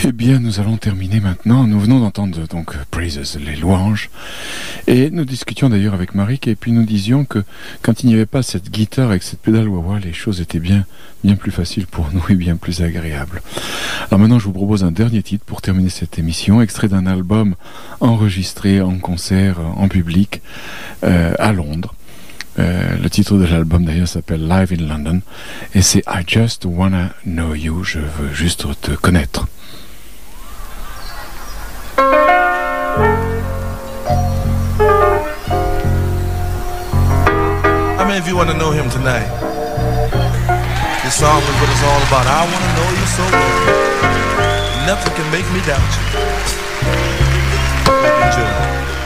Eh bien, nous allons terminer maintenant. Nous venons d'entendre donc Praises, les louanges. Et nous discutions d'ailleurs avec Marik et puis nous disions que quand il n'y avait pas cette guitare avec cette pédale wah-wah, les choses étaient bien plus faciles pour nous et bien plus agréables. Alors maintenant, je vous propose un dernier titre pour terminer cette émission, extrait d'un album enregistré en concert, en public, à Londres. Le titre de l'album d'ailleurs s'appelle Live in London et c'est I Just Wanna Know You, je veux juste te connaître. How many of you want to know him tonight? This song is what it's all about. I want to know you so well. Nothing can make me doubt you. Enjoy.